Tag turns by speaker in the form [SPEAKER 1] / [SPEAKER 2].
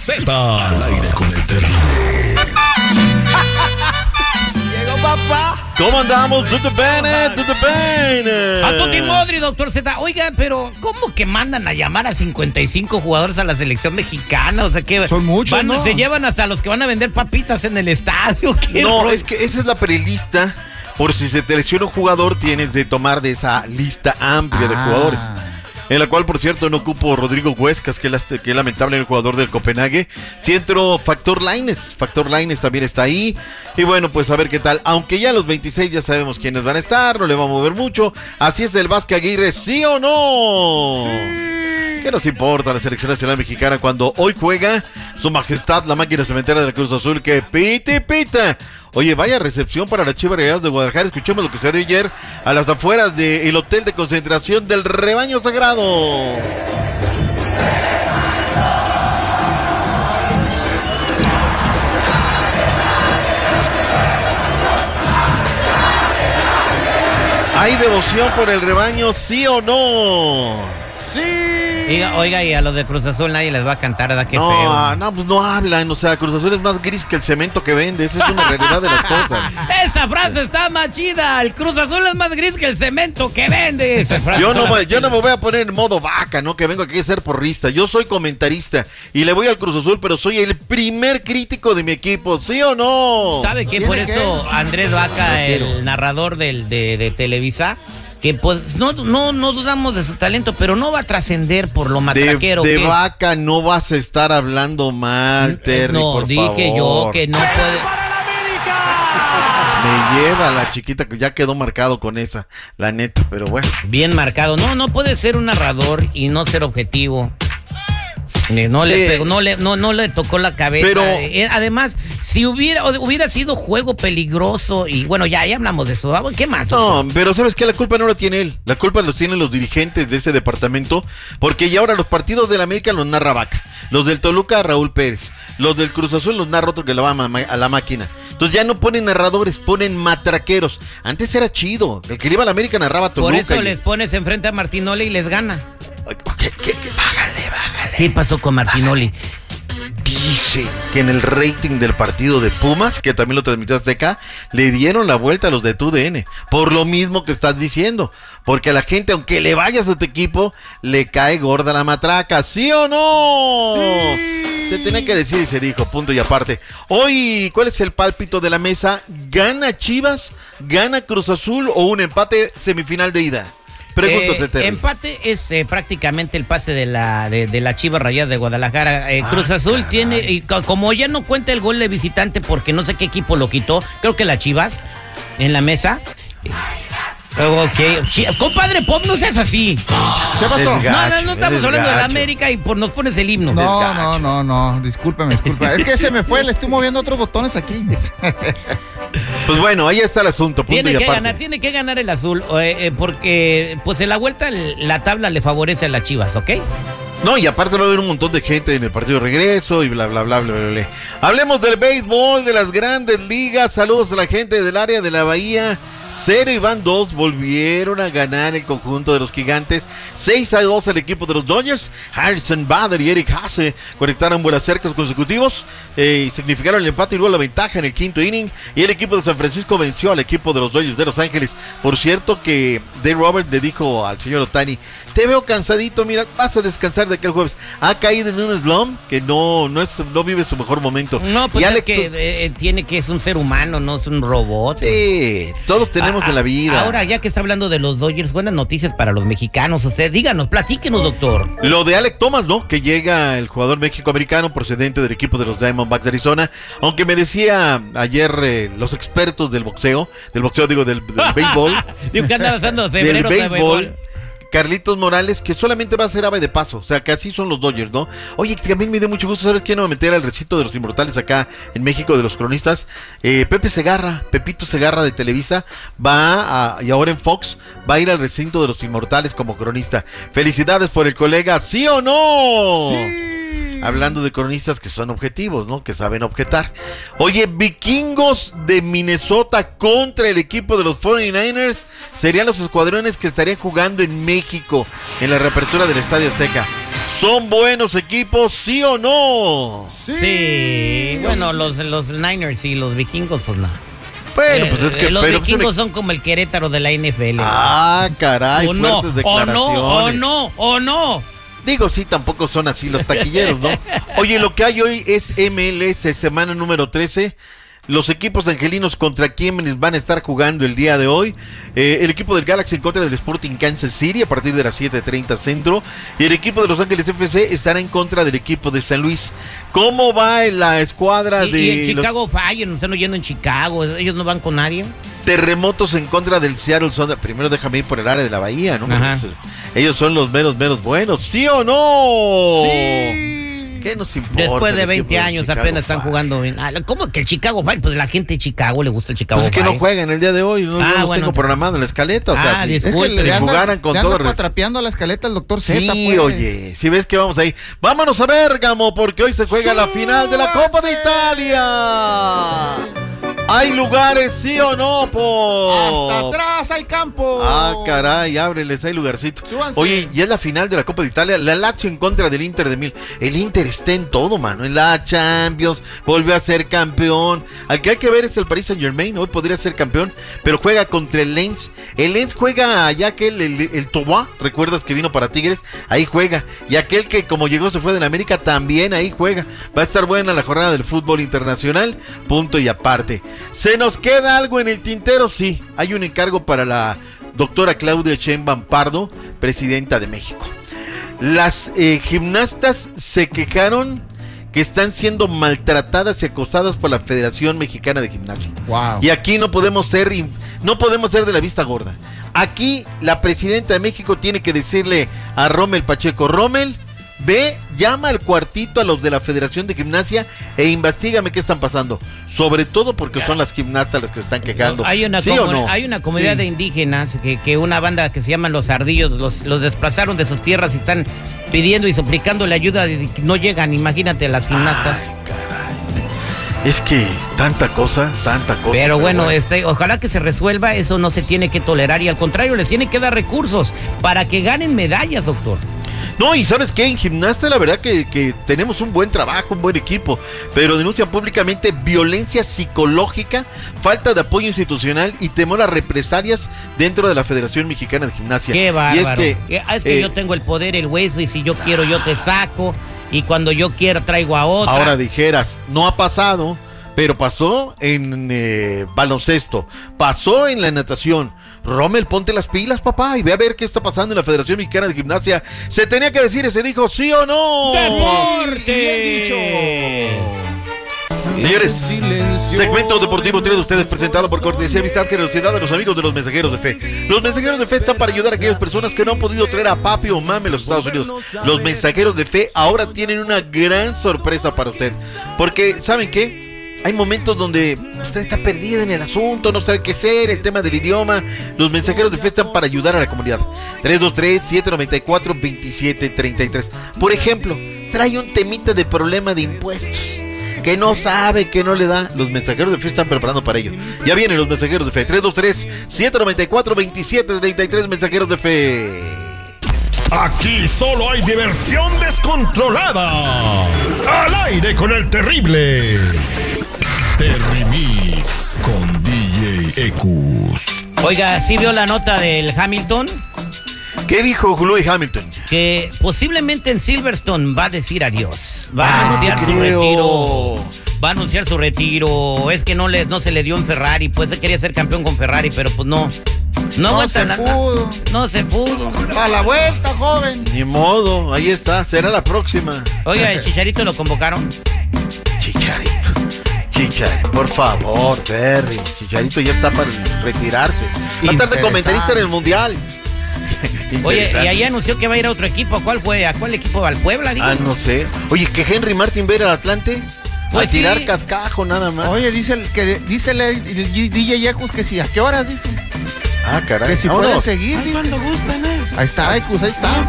[SPEAKER 1] Z. Al aire con el terrible.
[SPEAKER 2] Llegó papá.
[SPEAKER 3] ¿Cómo andamos? Tutti bene.
[SPEAKER 2] A tutti modri, doctor Z. Oiga, pero ¿cómo que mandan a llamar a 55 jugadores a la selección mexicana? O sea, que
[SPEAKER 4] son muchos, ¿no?
[SPEAKER 2] Se llevan hasta los que van a vender papitas en el estadio.
[SPEAKER 3] No, es que esa es la prelista. Por si se te lesiona un jugador, tienes de tomar de esa lista amplia de jugadores. En la cual, por cierto, no ocupo Rodrigo Huescas, que es lamentable el jugador del Copenhague. Sí entró Factor Lainez también está ahí. Y bueno, pues a ver qué tal. Aunque ya a los 26 ya sabemos quiénes van a estar, no le va a mover mucho. Así es del Vasco Aguirre, ¿sí o no? Sí. ¿Qué nos importa la selección nacional mexicana cuando hoy juega su majestad, la máquina cementera del Cruz Azul, que pita? Oye, vaya recepción para las Chivas Rayadas de Guadalajara. Escuchemos lo que se dio ayer a las afueras del hotel de concentración del Rebaño Sagrado. ¿Hay devoción por el rebaño, sí o no?
[SPEAKER 4] ¡Sí!
[SPEAKER 2] Oiga, y a los de Cruz Azul nadie les va a cantar, ¿verdad? Qué
[SPEAKER 3] no,
[SPEAKER 2] feo.
[SPEAKER 3] No, pues no hablan, o sea, Cruz Azul es más gris que el cemento que vende, esa es una realidad de las cosas.
[SPEAKER 2] Esa frase está más chida, el Cruz Azul es más gris que el cemento que vende.
[SPEAKER 3] Yo no me voy a poner en modo vaca, ¿no? Que vengo aquí a ser porrista, yo soy comentarista y le voy al Cruz Azul, pero soy el primer crítico de mi equipo, ¿sí o no?
[SPEAKER 2] ¿Sabe qué? Por eso Andrés Vaca, el narrador de Televisa, que pues no dudamos de su talento, pero no va a trascender por lo matraquero.
[SPEAKER 3] De Vaca no vas a estar hablando mal, Terry, por favor.
[SPEAKER 2] No, dije yo que no puede.
[SPEAKER 3] Me lleva la chiquita, que ya quedó marcado con esa, la neta, pero bueno.
[SPEAKER 2] Bien marcado. No puede ser un narrador y no ser objetivo. No le tocó la cabeza.
[SPEAKER 3] Pero
[SPEAKER 2] además, si hubiera sido juego peligroso, y bueno, ya hablamos de eso. ¿Qué más?
[SPEAKER 3] No, pero ¿sabes qué? La culpa no la tiene él. La culpa los tienen los dirigentes de ese departamento, porque ya ahora los partidos del América los narra Vaca, los del Toluca Raúl Pérez, los del Cruz Azul los narra otro que la va a la máquina. Entonces ya no ponen narradores, ponen matraqueros. Antes era chido, el que le iba a la América narraba Toluca.
[SPEAKER 2] Por eso les pones enfrente a Martinoli y les gana.
[SPEAKER 3] Bájale.
[SPEAKER 2] ¿Qué pasó con Martinoli?
[SPEAKER 3] Dice que en el rating del partido de Pumas, que también lo transmitió Azteca, le dieron la vuelta a los de TUDN, por lo mismo que estás diciendo, porque a la gente, aunque le vayas a tu equipo, le cae gorda la matraca, ¿sí o no?
[SPEAKER 4] Sí.
[SPEAKER 3] Se tenía que decir y se dijo, punto y aparte. Hoy, ¿cuál es el pálpito de la mesa? ¿Gana Chivas, gana Cruz Azul o un empate semifinal de ida? Pregúntate,
[SPEAKER 2] empate es prácticamente el pase de la Chivas Rayadas de Guadalajara. Cruz Azul tiene, y como ya no cuenta el gol de visitante porque no sé qué equipo lo quitó, creo que la Chivas en la mesa. Ok, compadre Pop, no seas así.
[SPEAKER 4] ¿Qué pasó?
[SPEAKER 2] No estamos hablando de la América y nos pones el himno.
[SPEAKER 4] No, discúlpeme. Es que se me fue, le estoy moviendo otros botones aquí.
[SPEAKER 3] Pues bueno, ahí está el asunto, punto y aparte.
[SPEAKER 2] Tiene que ganar el azul, porque pues en la vuelta la tabla le favorece a las Chivas, ¿ok?
[SPEAKER 3] No, y aparte va a haber un montón de gente en el partido de regreso y bla, bla, bla, bla, bla, bla. Hablemos del béisbol, de las grandes ligas. Saludos a la gente del área de la Bahía. 0 y van 2, volvieron a ganar el conjunto de los Gigantes. 6-2 el equipo de los Dodgers. Harrison Bader y Eric Haase conectaron vuelas cercas consecutivos y significaron el empate y luego la ventaja en el quinto inning. Y el equipo de San Francisco venció al equipo de los Dodgers de Los Ángeles. Por cierto que Dave Roberts le dijo al señor Ohtani: te veo cansadito, mira, vas a descansar de aquel jueves. Ha caído en un slump que no vive su mejor momento.
[SPEAKER 2] No, pues es que es un ser humano, no es un robot.
[SPEAKER 3] Sí, todos tenemos en la vida.
[SPEAKER 2] Ahora, ya que está hablando de los Dodgers, buenas noticias para los mexicanos. Usted, díganos, platíquenos, doctor.
[SPEAKER 3] Lo de Alek Thomas, ¿no? Que llega el jugador mexicoamericano procedente del equipo de los Diamondbacks de Arizona. Aunque me decía ayer los expertos del boxeo digo, del béisbol.
[SPEAKER 2] Digo que anda pasando
[SPEAKER 3] del béisbol. Carlitos Morales, que solamente va a ser ave de paso, o sea, que así son los Dodgers, ¿no? Oye, también me dio mucho gusto, ¿sabes quién va a meter al recito de los inmortales acá en México, de los cronistas? Pepito Segarra de Televisa, y ahora en Fox, va a ir al recinto de los inmortales como cronista. Felicidades por el colega, ¿sí o no?
[SPEAKER 4] Sí.
[SPEAKER 3] Hablando de cronistas que son objetivos, ¿no? Que saben objetar. Oye, Vikingos de Minnesota contra el equipo de los 49ers serían los escuadrones que estarían jugando en México en la reapertura del Estadio Azteca. ¿Son buenos equipos, sí o no?
[SPEAKER 2] Sí. Bueno, los Niners y los vikingos, pues no.
[SPEAKER 3] Bueno, pues es que...
[SPEAKER 2] los
[SPEAKER 3] pero
[SPEAKER 2] vikingos son como el Querétaro de la NFL.
[SPEAKER 3] Ah, caray,
[SPEAKER 2] o
[SPEAKER 3] fuertes
[SPEAKER 2] no,
[SPEAKER 3] declaraciones.
[SPEAKER 2] o no.
[SPEAKER 3] Digo, sí, tampoco son así los taquilleros, ¿no? Oye, lo que hay hoy es MLS, semana número 13. Los equipos angelinos contra quienes van a estar jugando el día de hoy. El equipo del Galaxy en contra del Sporting Kansas City a partir de las 7:30 centro. Y el equipo de Los Ángeles FC estará en contra del equipo de San Luis. ¿Cómo va la escuadra de...
[SPEAKER 2] Y en Chicago Fire, no están oyendo en Chicago, ellos no van con nadie.
[SPEAKER 3] Terremotos en contra del Seattle Sounders. Primero déjame ir por el área de la bahía, ¿no?
[SPEAKER 2] Ajá.
[SPEAKER 3] Ellos son los meros buenos. ¿Sí o no?
[SPEAKER 4] Sí.
[SPEAKER 3] ¿Qué nos importa?
[SPEAKER 2] Después de
[SPEAKER 3] el
[SPEAKER 2] 20
[SPEAKER 3] equipo de
[SPEAKER 2] años
[SPEAKER 3] Chicago
[SPEAKER 2] apenas están
[SPEAKER 3] Fire?
[SPEAKER 2] jugando bien. ¿Cómo que el Chicago Fire? Pues la gente de Chicago le gusta el Chicago
[SPEAKER 3] Pues es que
[SPEAKER 2] Fire.
[SPEAKER 3] no juegan el día de hoy, no los
[SPEAKER 2] bueno,
[SPEAKER 3] tengo programado en la escaleta, o sea, si,
[SPEAKER 2] disculpe.
[SPEAKER 3] si jugaran con
[SPEAKER 4] le
[SPEAKER 3] todo...
[SPEAKER 4] anda cuatrapeando la escaleta el doctor Z,
[SPEAKER 3] Sí,
[SPEAKER 4] pues.
[SPEAKER 3] oye, si ves que vamos ahí. Vámonos a Bérgamo, porque hoy se juega la final de la Copa de Italia. ¿Hay lugares, sí o no,
[SPEAKER 4] Hasta atrás hay campo.
[SPEAKER 3] Ah, caray, ábreles, hay lugarcito.
[SPEAKER 4] Súbanse.
[SPEAKER 3] Oye, ya es la final de la Copa de Italia, la Lazio en contra del Inter de Milán. El Inter está en todo, mano, en la Champions, volvió a ser campeón. Al que hay que ver es el Paris Saint-Germain, hoy podría ser campeón, pero juega contra el Lens. El Lens juega allá que el Tobois, ¿recuerdas que vino para Tigres? Ahí juega. Y aquel que como llegó se fue de la América, también ahí juega. Va a estar buena la jornada del fútbol internacional, punto y aparte. ¿Se nos queda algo en el tintero? Sí, hay un encargo para la doctora Claudia Sheinbaum Pardo, presidenta de México. Las gimnastas se quejaron que están siendo maltratadas y acosadas por la Federación Mexicana de Gimnasia.
[SPEAKER 4] Wow.
[SPEAKER 3] Y aquí no podemos ser de la vista gorda. Aquí la presidenta de México tiene que decirle a Rommel Pacheco: Rommel, ve, llama al cuartito a los de la Federación de Gimnasia e investígame qué están pasando. Sobre todo porque son las gimnastas las que se están quejando.
[SPEAKER 2] Hay una,
[SPEAKER 3] ¿Sí o no?
[SPEAKER 2] hay una comunidad de indígenas que una banda que se llama Los Ardillos los desplazaron de sus tierras y están pidiendo y suplicando la ayuda y no llegan, imagínate, las gimnastas.
[SPEAKER 3] Ay, caray. Es que tanta cosa.
[SPEAKER 2] Pero bueno, ojalá que se resuelva, eso no se tiene que tolerar y al contrario, les tiene que dar recursos para que ganen medallas, doctor.
[SPEAKER 3] No, y ¿sabes qué? En gimnasia la verdad que tenemos un buen trabajo, un buen equipo, pero denuncian públicamente violencia psicológica, falta de apoyo institucional y temor a represalias dentro de la Federación Mexicana de Gimnasia.
[SPEAKER 2] Qué bárbaro.
[SPEAKER 3] Y
[SPEAKER 2] es que yo tengo el poder, el hueso, y si yo quiero yo te saco, y cuando yo quiera traigo a otra.
[SPEAKER 3] Ahora dijeras, no ha pasado, pero pasó en baloncesto, pasó en la natación. Rommel, ponte las pilas, papá, y ve a ver qué está pasando en la Federación Mexicana de Gimnasia. Se tenía que decir, se dijo, ¿sí o no?
[SPEAKER 2] ¡Deporte!
[SPEAKER 3] Señores, segmento deportivo traído a ustedes presentado por cortesía, amistad, generosidad de los amigos de los Mensajeros de Fe. Los Mensajeros de Fe están para ayudar a aquellas personas que no han podido traer a papi o mami a los Estados Unidos. Los Mensajeros de Fe ahora tienen una gran sorpresa para usted. Porque, ¿saben qué? Hay momentos donde usted está perdido en el asunto, no sabe qué hacer, el tema del idioma. Los Mensajeros de Fe están para ayudar a la comunidad. 323-794-2733. Por ejemplo, trae un temita de problema de impuestos que no sabe, que no le da. Los Mensajeros de Fe están preparando para ello. Ya vienen los Mensajeros de Fe. 323-794-2733. Mensajeros de Fe.
[SPEAKER 1] Aquí solo hay diversión descontrolada. Al aire con el terrible. Terrimix con DJ Ecus.
[SPEAKER 2] Oiga, ¿sí vio la nota del Hamilton?
[SPEAKER 3] ¿Qué dijo Lewis Hamilton?
[SPEAKER 2] Que posiblemente en Silverstone va a decir adiós. Va a
[SPEAKER 3] no
[SPEAKER 2] anunciar
[SPEAKER 3] te
[SPEAKER 2] su
[SPEAKER 3] creo.
[SPEAKER 2] retiro. Va a anunciar su retiro. Es que no se le dio en Ferrari. Pues él quería ser campeón con Ferrari, pero pues no.
[SPEAKER 4] No se pudo.
[SPEAKER 2] No se pudo.
[SPEAKER 4] A la vuelta, joven.
[SPEAKER 3] Ni modo, ahí está, será la próxima.
[SPEAKER 2] Oiga, el Chicharito lo convocaron.
[SPEAKER 3] Chicharito, por favor, Terry. Chicharito ya está para retirarse. Va a estar de comentarista en el Mundial.
[SPEAKER 2] Oye, y ahí anunció que va a ir a otro equipo. ¿A cuál fue? ¿A cuál equipo va? ¿Al Puebla? Digo?
[SPEAKER 3] No sé. Oye, que Henry Martin va a ir al Atlante
[SPEAKER 2] Pues
[SPEAKER 3] a tirar
[SPEAKER 2] sí.
[SPEAKER 3] cascajo nada más.
[SPEAKER 4] Oye, dice el DJ Yacus que sí. ¿A qué horas dice?
[SPEAKER 3] Caray.
[SPEAKER 4] Que si
[SPEAKER 3] Vámonos.
[SPEAKER 4] puede seguir, dice.
[SPEAKER 5] Cuando gustan,
[SPEAKER 4] Ahí está, Yacus, ahí está.